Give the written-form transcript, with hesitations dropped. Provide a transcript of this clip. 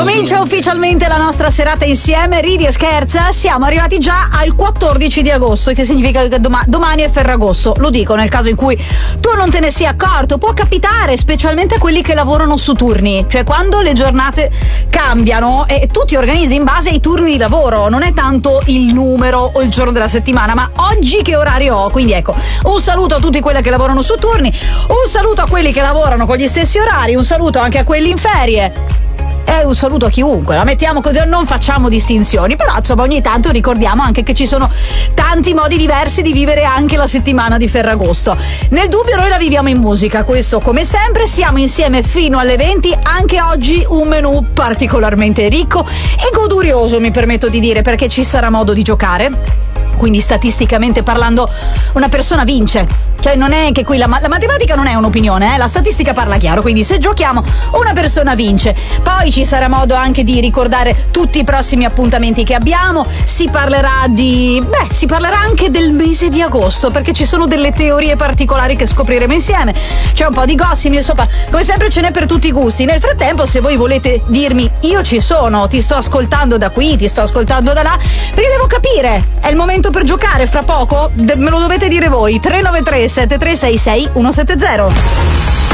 Comincia ufficialmente la nostra serata insieme, ridi e scherza. Siamo arrivati già al 14 di agosto, che significa che domani è Ferragosto. Lo dico nel caso in cui tu non te ne sia accorto. Può capitare, specialmente a quelli che lavorano su turni, cioè quando le giornate cambiano e tu ti organizzi in base ai turni di lavoro. Non è tanto il numero o il giorno della settimana, ma oggi che orario ho. Quindi ecco, un saluto a tutti quelli che lavorano su turni, un saluto a quelli che lavorano con gli stessi orari, un saluto anche a quelli in ferie. Un saluto a chiunque, la mettiamo così, non facciamo distinzioni, però insomma ogni tanto ricordiamo anche che ci sono tanti modi diversi di vivere anche la settimana di Ferragosto. Nel dubbio noi la viviamo in musica, questo come sempre, siamo insieme fino alle 20, anche oggi un menù particolarmente ricco e godurioso, mi permetto di dire, perché ci sarà modo di giocare. Quindi statisticamente parlando una persona vince, cioè non è che qui la matematica non è un'opinione, la statistica parla chiaro, quindi se giochiamo una persona vince. Poi ci sarà modo anche di ricordare tutti i prossimi appuntamenti che abbiamo, si parlerà anche del mese di agosto, perché ci sono delle teorie particolari che scopriremo insieme, c'è un po' di gossip, insomma come sempre ce n'è per tutti i gusti. Nel frattempo, se voi volete dirmi io ci sono, ti sto ascoltando da qui, ti sto ascoltando da là, perché devo capire, è il momento per giocare fra poco? Me lo dovete dire voi. 393 7366 170.